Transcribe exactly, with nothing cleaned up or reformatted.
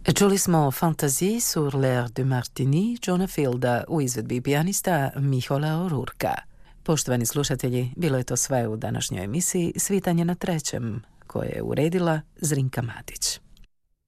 Čuli smo Fantasie sur l'air de Martini Johna Fielda u izvedbi pijanista Mihola O'Rourka. Poštovani slušatelji, bilo je to sve u današnjoj emisiji Svitanje na trećem, koje je uredila Zrinka Matić.